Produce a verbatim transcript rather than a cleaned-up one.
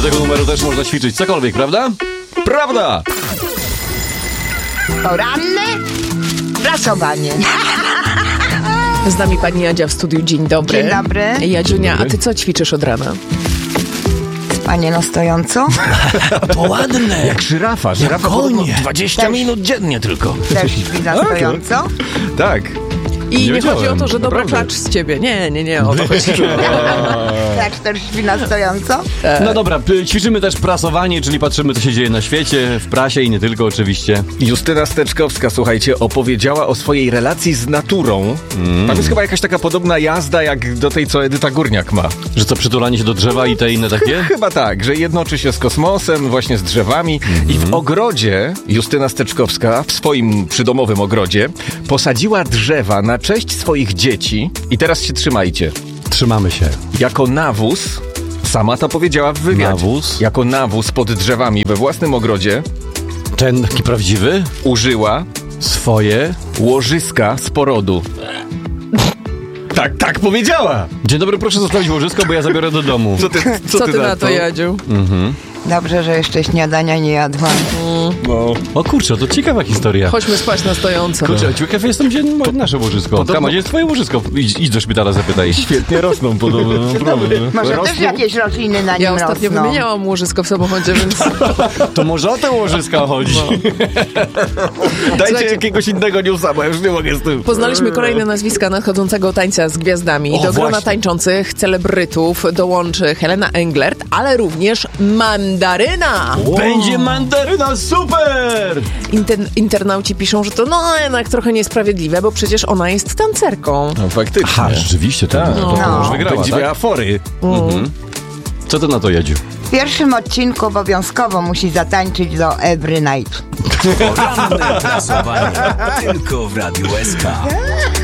tego numeru też można ćwiczyć cokolwiek, prawda? Prawda! Poranne prasowanie. Z nami pani Jadzia w studiu. Dzień dobry. Dzień dobry. Jadziunia, a ty co ćwiczysz od rana? Panie na stojąco? To ładne. Jak żyrafa. Żyrafa Konie. dwadzieścia Też. minut dziennie tylko. Też śpi na stojąco? Tak. I nie, Nie chodzi wiedziałem, o to, że dobra naprawdę. klacz z ciebie. Nie, nie, nie, o to chodzi. Tak, też śpi na stojąco? No dobra, p- ćwiczymy też prasowanie, czyli patrzymy, co się dzieje na świecie, w prasie i nie tylko oczywiście. Justyna Steczkowska, słuchajcie, opowiedziała o swojej relacji z naturą. Mm. Tam jest chyba jakaś taka podobna jazda, jak do tej, co Edyta Górniak ma. Że co, przytulanie się do drzewa i te inne takie? Chyba tak, że jednoczy się z kosmosem, właśnie z drzewami. Mm-hmm. I w ogrodzie Justyna Steczkowska, w swoim przydomowym ogrodzie, posadziła drzewa na cześć swoich dzieci. I teraz się trzymajcie. Trzymamy się. Jako nawóz, sama to powiedziała w wywiadzie. Nawóz? Jako nawóz pod drzewami we własnym ogrodzie Ten taki prawdziwy? użyła Swoje? łożyska z porodu. Tak, tak powiedziała! Dzień dobry, proszę zostawić łożysko, bo ja zabiorę do domu. Co ty, Co, ty na to, Jadziu? Dobrze, że jeszcze śniadania nie jadłam. No. O kurczę, to ciekawa historia. Chodźmy spać na stojąco. Kurczę, ciekaw jestem, gdzie mo- nasze łożysko. Podobno- Tam, gdzie jest twoje łożysko? Idź, idź do szpitala, zapytaj. Świetnie rosną podobno. Może też jakieś rośliny na nim Ja ostatnio rosną. wymieniałam łożysko w samochodzie, więc To może o te łożyska chodzi. Dajcie Słuchajcie- jakiegoś innego newsa, bo ja już nie mogę z tym. poznaliśmy kolejne nazwiska nadchodzącego tańca z gwiazdami. O, Do grona właśnie. tańczących celebrytów dołączy Helena Englert, ale również Mandaryna. Będzie mandaryna, super! Inter- internauci piszą, że to no jednak trochę niesprawiedliwe, bo przecież ona jest tancerką. No faktycznie. Aha, rzeczywiście, to, Tak. to, to No. już wygrała, Będzie tak? miała afory. Co ty na to, Jadziu? W pierwszym odcinku obowiązkowo musi zatańczyć do Every Night. Poranne prasowanie. Tylko w Radiu S K.